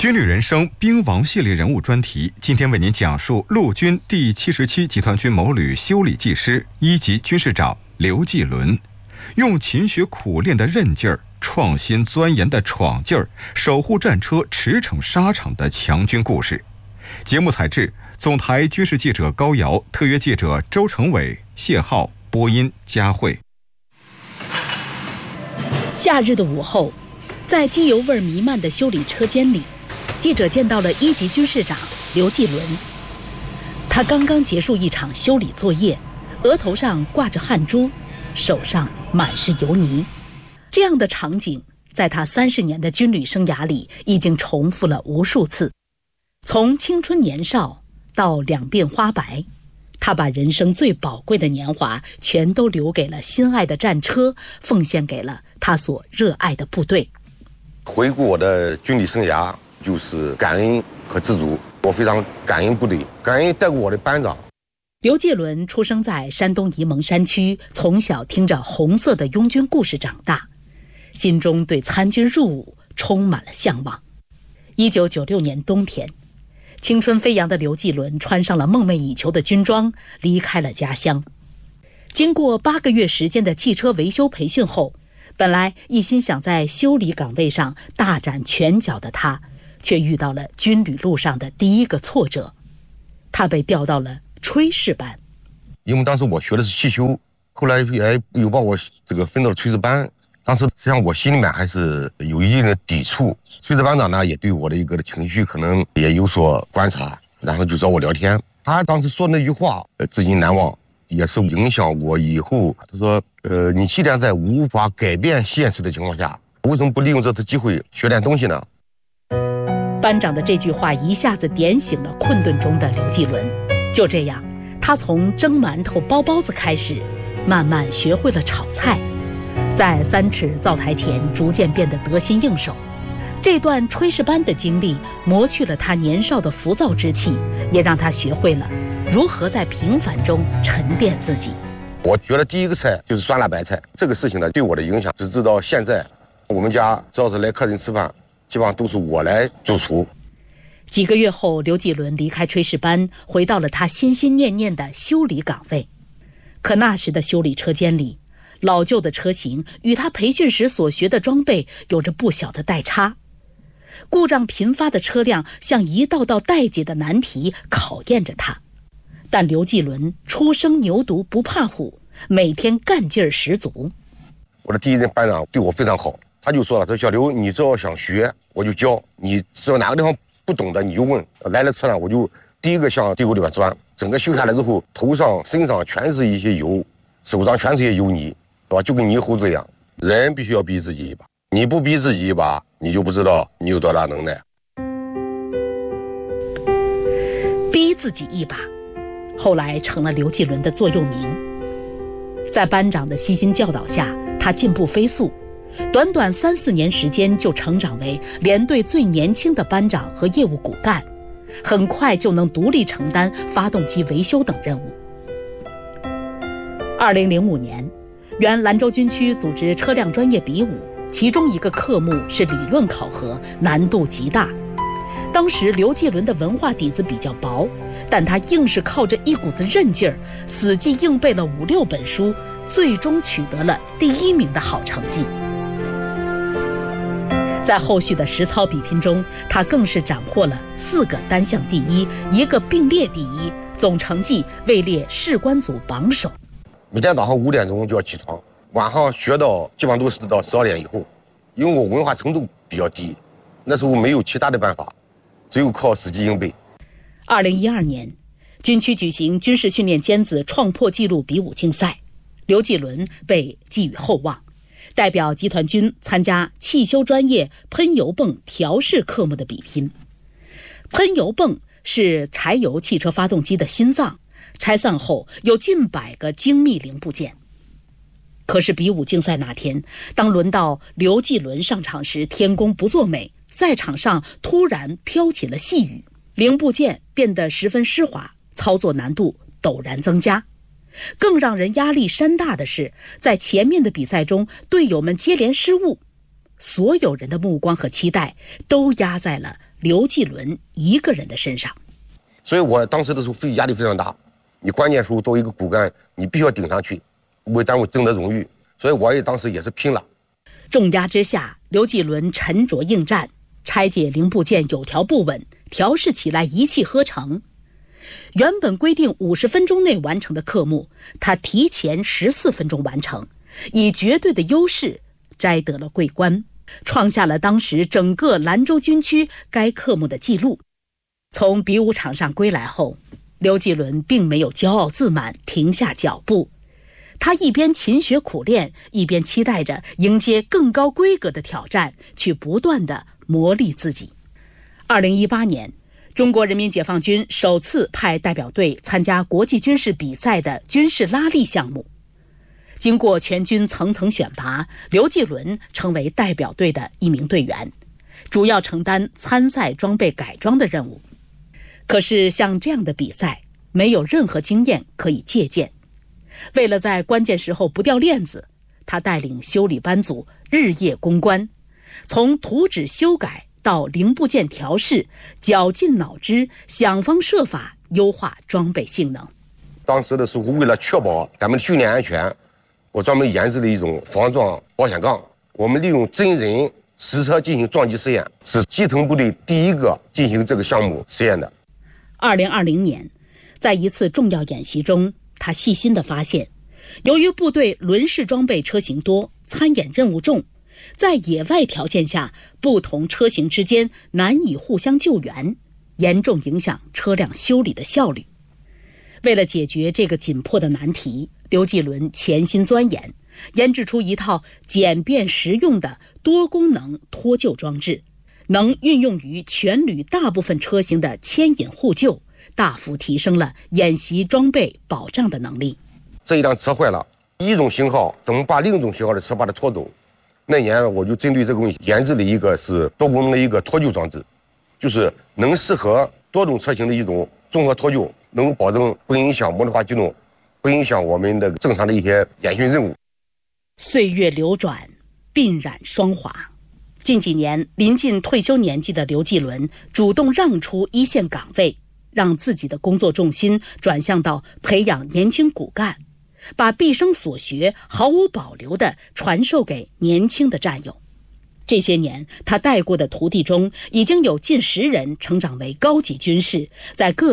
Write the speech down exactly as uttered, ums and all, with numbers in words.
军旅人生兵王系列人物专题，今天为您讲述陆军第七十七集团军某旅修理技师一级军事长刘继伦，用勤学苦练的韧劲儿、创新钻研的闯劲儿，守护战车驰骋沙场的强军故事。节目采制总台军事记者高瑶，特约记者周成伟、谢浩，播音佳慧。 夏日的午后，在机油味弥漫的修理车间里，记者见到了一级军事长刘继伦。他刚刚结束一场修理作业，额头上挂着汗珠，手上满是油泥。这样的场景在他三十年的军旅生涯里已经重复了无数次。从青春年少到两鬓花白，他把人生最宝贵的年华全都留给了心爱的战车，奉献给了他所热爱的部队。 回顾我的军旅生涯，就是感恩和知足。我非常感恩部队，感恩带过我的班长。 刘继伦出生在山东沂蒙山区，从小听着红色的拥军故事长大，心中对参军入伍充满了向往。一九九六年冬天，青春飞扬的刘继伦穿上了梦寐以求的军装，离开了家乡。经过八个月时间的汽车维修培训后，本来一心想在修理岗位上大展拳脚的他，却遇到了军旅路上的第一个挫折。他被调到了炊事班。 因为当时我学的是汽修，后来也又把我这个分到了炊事班。当时实际上我心里面还是有一定的抵触。炊事班长呢也对我的一个情绪可能也有所观察，然后就找我聊天。他当时说那句话至今难忘，也是影响我以后。他说呃，你既然在无法改变现实的情况下，为什么不利用这次机会学点东西呢？ 班长的这句话一下子点醒了困顿中的刘继伦。就这样，他从蒸馒头包包子开始，慢慢学会了炒菜，在三尺灶台前逐渐变得得心应手。这段炊事班的经历磨去了他年少的浮躁之气，也让他学会了如何在平凡中沉淀自己。 我觉得第一个菜就是酸辣白菜，这个事情呢对我的影响直至到现在。我们家只要是来客人吃饭，基本上都是我来主厨。 几个月后，刘继伦离开炊事班，回到了他心心念念的修理岗位。可那时的修理车间里，老旧的车型与他培训时所学的装备有着不小的代差。故障频发的车辆像一道道待解的难题考验着他。但刘继伦初生牛犊不怕虎，每天干劲儿十足。 我的第一任班长对我非常好，他就说了，说小刘，你只要想学我就教，你只要哪个地方不懂的你就问，来了车呢我就第一个向地沟里面钻。整个修下来之后，头上身上全是一些油，手上全是一些油泥，是吧？就跟泥猴子一样。人必须要逼自己一把，你不逼自己一把，你就不知道你有多大能耐。 逼自己一把，后来成了刘继伦的座右铭。在班长的悉心教导下，他进步飞速，短短三四年时间就成长为连队最年轻的班长和业务骨干，很快就能独立承担发动机维修等任务。二零零五年，原兰州军区组织车辆专业比武，其中一个科目是理论考核，难度极大。当时刘继伦的文化底子比较薄，但他硬是靠着一股子韧劲儿，死记硬背了五六本书，最终取得了第一名的好成绩。在后续的实操比拼中，他更是斩获了四个单项第一，一个并列第一，总成绩位列士官组榜首。 每天早上五点钟就要起床，晚上学到基本上都是到十二点以后。因为我文化程度比较低，那时候没有其他的办法，只有靠死记硬背。 二零一二年，军区举行军事训练尖子创破纪录比武竞赛，刘继伦被寄予厚望，代表集团军参加汽修专业喷油泵调试科目的比拼。喷油泵是柴油汽车发动机的心脏，拆散后有近百个精密零部件。可是比武竞赛那天，当轮到刘继伦上场时，天公不作美，赛场上突然飘起了细雨，零部件变得十分湿滑，操作难度陡然增加。更让人压力山大的是，在前面的比赛中，队友们接连失误，所有人的目光和期待都压在了刘继伦一个人的身上。 所以我当时的时候非压力非常大，你关键时候作为一个骨干，你必须要顶上去，为单位争得荣誉。所以我也当时也是拼了。 重压之下，刘继伦沉着应战，拆解零部件有条不紊，调试起来一气呵成。原本规定五十分钟内完成的科目，他提前十四分钟完成，以绝对的优势摘得了桂冠，创下了当时整个兰州军区该科目的记录。从比武场上归来后，刘继伦并没有骄傲自满，停下脚步。他一边勤学苦练，一边期待着迎接更高规格的挑战，去不断地磨砺自己。二零一八年，中国人民解放军首次派代表队参加国际军事比赛的军事拉力项目。经过全军层层选拔，刘继伦成为代表队的一名队员，主要承担参赛装备改装的任务。可是像这样的比赛，没有任何经验可以借鉴。为了在关键时候不掉链子，他带领修理班组日夜攻关，从图纸修改到零部件调试，绞尽脑汁，想方设法优化装备性能。 当时的时候，为了确保咱们的训练安全，我专门研制了一种防撞保险杠。我们利用真人实车进行撞击试验，是基层部队第一个进行这个项目实验的。 二零二零年，在一次重要演习中，他细心地发现，由于部队轮式装备车型多，参演任务重，在野外条件下，不同车型之间难以互相救援，严重影响车辆修理的效率。为了解决这个紧迫的难题，刘继伦潜心钻研，研制出一套简便实用的多功能脱臼装置，能运用于全旅大部分车型的牵引互救，大幅提升了演习装备保障的能力。 这一辆车坏了，一种型号怎么把另一种型号的车把它拖走？那年我就针对这个问题研制了一个是多功能的一个脱臼装置，就是能适合多种车型的一种综合脱臼，能够保证不影响模拟化机动，不影响我们的正常的一些演训任务。 岁月流转，鬓染霜华。近几年，临近退休年纪的刘继伦主动让出一线岗位，让自己的工作重心转向到培养年轻骨干，把毕生所学毫无保留地传授给年轻的战友。这些年，他带过的徒弟中，已经有近十人成长为高级军士，在各